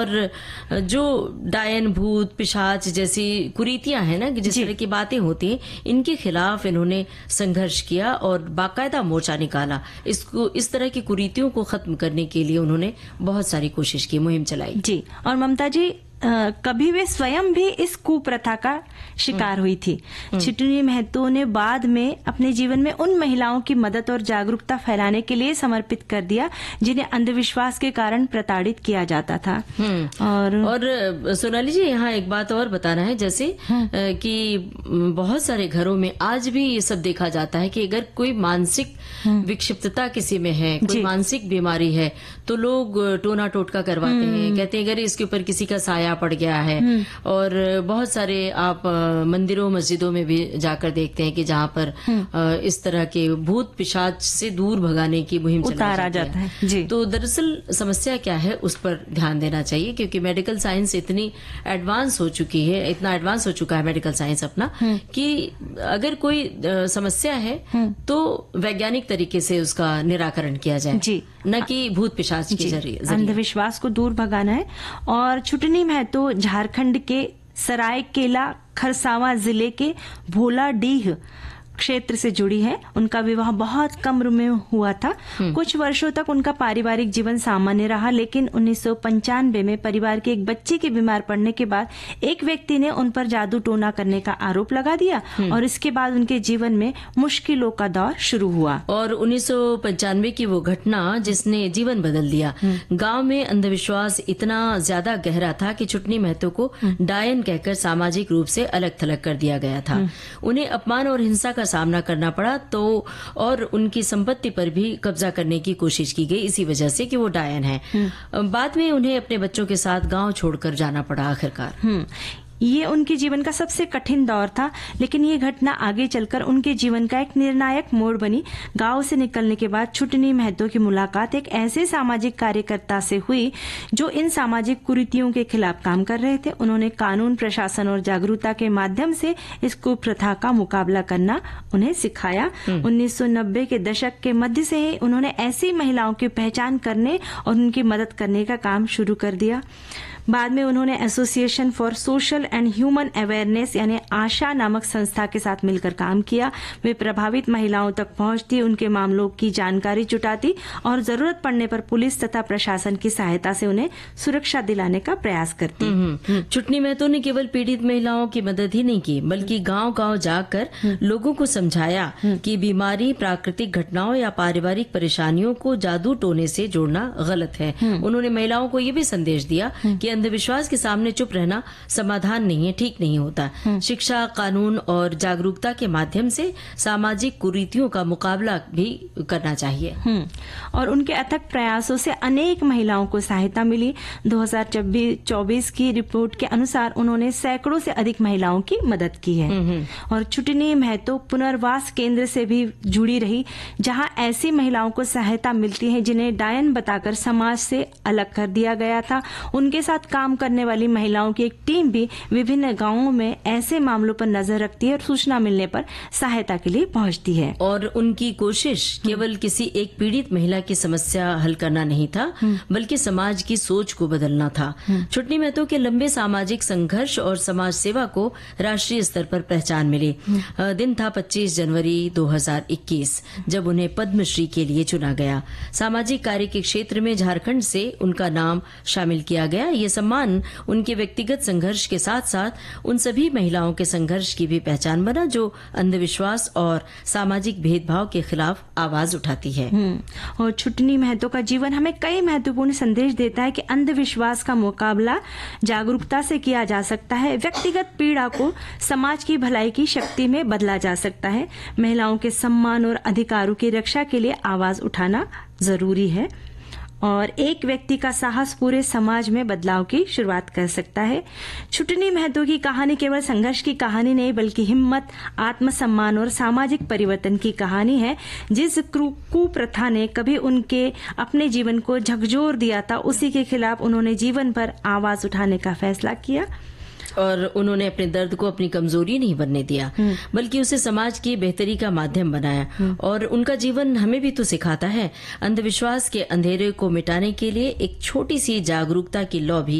और जो डायन, भूत, पिशाच जैसी कुरीतियां हैं ना, जिस तरह की बातें होती हैं, इनके खिलाफ इन्होंने संघर्ष किया और बाकायदा मोर्चा निकाला। इसको, इस तरह की कुरीतियों को खत्म करने के लिए उन्होंने बहुत सारी कोशिश की, मुहिम चलाई। जी, और ममता जी कभी वे स्वयं भी इस कुप्रथा का शिकार हुई थी। छुटनी महतो ने बाद में अपने जीवन में उन महिलाओं की मदद और जागरूकता फैलाने के लिए समर्पित कर दिया जिन्हें अंधविश्वास के कारण प्रताड़ित किया जाता था। और सोनाली जी, यहाँ एक बात और बताना है, जैसे कि बहुत सारे घरों में आज भी ये सब देखा जाता है कि अगर कोई मानसिक विक्षिप्तता किसी में है, कोई मानसिक बीमारी है, तो लोग टोना टोटका करवाते हैं, कहते हैं अगर इसके ऊपर किसी का साया पड़ गया है। और बहुत सारे आप मंदिरों मस्जिदों में भी जाकर देखते हैं कि जहाँ पर इस तरह के भूत पिशाच से दूर भगाने की मुहिम उतारा जाता है। जी। तो दरअसल समस्या क्या है, उस पर ध्यान देना चाहिए, क्योंकि मेडिकल साइंस इतनी एडवांस हो चुकी है, इतना एडवांस हो चुका है मेडिकल साइंस अपना, कि अगर कोई समस्या है तो वैज्ञानिक तरीके से उसका निराकरण किया जाए, जी, न कि भूत पिशाच के जरिए। अंधविश्वास को दूर भगाना है। और छुटनी महतो झारखंड के सरायकेला खरसावां जिले के भोलाडीह क्षेत्र से जुड़ी है। उनका विवाह बहुत कम उम्र में हुआ था। कुछ वर्षों तक उनका पारिवारिक जीवन सामान्य रहा, लेकिन 1995 में परिवार के एक बच्चे के बीमार पड़ने के बाद एक व्यक्ति ने उन पर जादू टोना करने का आरोप लगा दिया और इसके बाद उनके जीवन में मुश्किलों का दौर शुरू हुआ। और 1995 की वो घटना जिसने जीवन बदल दिया। गांव में अंधविश्वास इतना ज्यादा गहरा था कि छुटनी महतो को डायन कहकर सामाजिक रूप से अलग थलग कर दिया गया था। उन्हें अपमान और हिंसा का सामना करना पड़ा, तो और उनकी संपत्ति पर भी कब्जा करने की कोशिश की गई, इसी वजह से कि वो डायन है। बाद में उन्हें अपने बच्चों के साथ गांव छोड़कर जाना पड़ा आखिरकार। ये उनके जीवन का सबसे कठिन दौर था, लेकिन ये घटना आगे चलकर उनके जीवन का एक निर्णायक मोड़ बनी। गांव से निकलने के बाद छुटनी महतो की मुलाकात एक ऐसे सामाजिक कार्यकर्ता से हुई जो इन सामाजिक कुरीतियों के खिलाफ काम कर रहे थे। उन्होंने कानून, प्रशासन और जागरूकता के माध्यम से इस कुप्रथा का मुकाबला करना उन्हें सिखाया। 1990 के दशक के मध्य से ही उन्होंने ऐसी महिलाओं की पहचान करने और उनकी मदद करने का काम शुरू कर दिया। बाद में उन्होंने association for social and human awareness यानी आशा नामक संस्था के साथ मिलकर काम किया। वे प्रभावित महिलाओं तक पहुंचती, उनके मामलों की जानकारी जुटाती और जरूरत पड़ने पर पुलिस तथा प्रशासन की सहायता से उन्हें सुरक्षा दिलाने का प्रयास करती। छुटनी महतो ने केवल पीड़ित महिलाओं की मदद ही नहीं की, बल्कि गांव-गांव जाकर लोगों को समझाया कि बीमारी, प्राकृतिक घटनाओं या पारिवारिक परेशानियों को जादू टोने से जोड़ना गलत है। उन्होंने महिलाओं को ये भी संदेश दिया कि अंधविश्वास के सामने चुप रहना समाधान नहीं है, ठीक नहीं होता। शिक्षा, कानून और जागरूकता के माध्यम से सामाजिक कुरीतियों का मुकाबला भी करना चाहिए। और उनके अथक प्रयासों से अनेक महिलाओं को सहायता मिली। 2024 की रिपोर्ट के अनुसार उन्होंने सैकड़ों से अधिक महिलाओं की मदद की है। और छुटनी महतो पुनर्वास केंद्र से भी जुड़ी रही, जहां ऐसी महिलाओं को सहायता मिलती है जिन्हें डायन बताकर समाज से अलग कर दिया गया था। उनके साथ काम करने वाली महिलाओं की एक टीम भी विभिन्न गांवों में ऐसे मामलों पर नजर रखती है और सूचना मिलने पर सहायता के लिए पहुंचती है। और उनकी कोशिश केवल किसी एक पीड़ित महिला की समस्या हल करना नहीं था, बल्कि समाज की सोच को बदलना था। छुटनी महतो के लंबे सामाजिक संघर्ष और समाज सेवा को राष्ट्रीय स्तर पर पहचान मिली। दिन था 25 जनवरी 2021, जब उन्हें पद्मश्री के लिए चुना गया। सामाजिक कार्य के क्षेत्र में झारखंड से उनका नाम शामिल किया गया। ये सम्मान उनके व्यक्तिगत संघर्ष के साथ साथ उन सभी महिलाओं के संघर्ष की भी पहचान बना जो अंधविश्वास और सामाजिक भेदभाव के खिलाफ आवाज उठाती है। और छुटनी महतो का जीवन हमें कई महत्वपूर्ण संदेश देता है कि अंधविश्वास का मुकाबला जागरूकता से किया जा सकता है। व्यक्तिगत पीड़ा को समाज की भलाई की शक्ति में बदला जा सकता है। महिलाओं के सम्मान और अधिकारों की रक्षा के लिए आवाज उठाना जरूरी है। और एक व्यक्ति का साहस पूरे समाज में बदलाव की शुरुआत कर सकता है। छुटनी महतो की कहानी केवल संघर्ष की कहानी नहीं, बल्कि हिम्मत, आत्मसम्मान और सामाजिक परिवर्तन की कहानी है। जिस कुप्रथा ने कभी उनके अपने जीवन को झकझोर दिया था, उसी के खिलाफ उन्होंने जीवन भर आवाज उठाने का फैसला किया। और उन्होंने अपने दर्द को अपनी कमजोरी नहीं बनने दिया, बल्कि उसे समाज की बेहतरी का माध्यम बनाया। और उनका जीवन हमें भी तो सिखाता है, अंधविश्वास के अंधेरे को मिटाने के लिए एक छोटी सी जागरूकता की लौ भी